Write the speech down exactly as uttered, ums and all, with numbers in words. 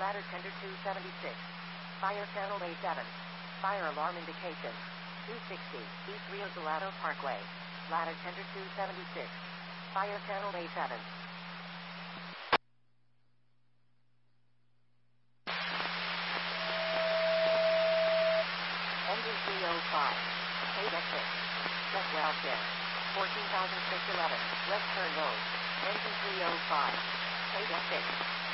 Ladder tender two seventy-six. Fire channel A seven. Fire alarm indication. two sixty, East Rio Salado Parkway. Ladder tender two seventy-six. Fire channel A seven. Engine three oh five. Paid exit. Set welfare. fourteen thousand six hundred eleven. West Turn Road. Engine three oh five. Paid exit.